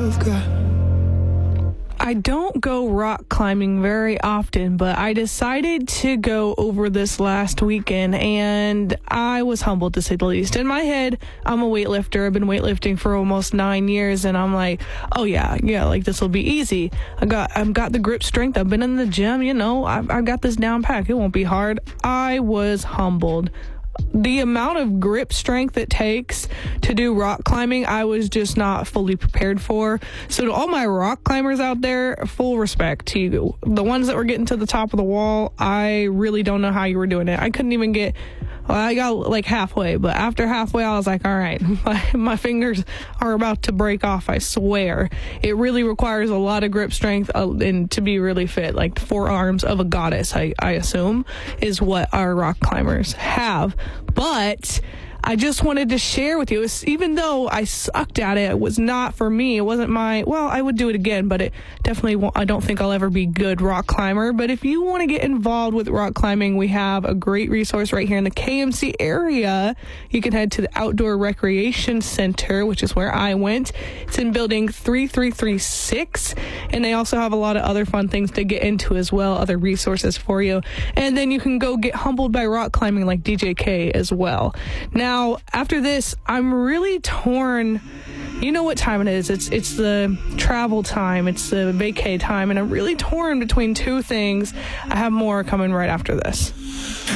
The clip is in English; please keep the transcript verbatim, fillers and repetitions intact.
you've got. I don't go rock climbing very often, but I decided to go over this last weekend, and I was humbled, to say the least. In my head, I'm a weightlifter. I've been weightlifting for almost nine years, and I'm like, oh yeah, yeah, like this will be easy. I got, I've got the grip strength. I've been in the gym, you know, I've, I've got this down pat. It won't be hard. I was humbled. The amount of grip strength it takes to do rock climbing, I was just not fully prepared for. So to all my rock climbers out there, full respect to you. The ones that were getting to the top of the wall, I really don't know how you were doing it. I couldn't even get, well, I got like halfway, but after halfway, I was like, all right, my, my fingers are about to break off, I swear. It really requires a lot of grip strength uh, and to be really fit. Like the forearms of a goddess, I, I assume, is what our rock climbers have. But I just wanted to share with you, it's, even though I sucked at it, it was not for me. It wasn't my, well, I would do it again, but it definitely won't, I don't think I'll ever be a good rock climber. But if you want to get involved with rock climbing, we have a great resource right here in the K M C area. You can head to the Outdoor Recreation Center, which is where I went. It's in building three three three six, and they also have a lot of other fun things to get into as well, other resources for you. And then you can go get humbled by rock climbing like D J K as well. Now, Now, after this, I'm really torn. You know what time it is. It's it's the travel time. It's the vacay time. And I'm really torn between two things. I have more coming right after this.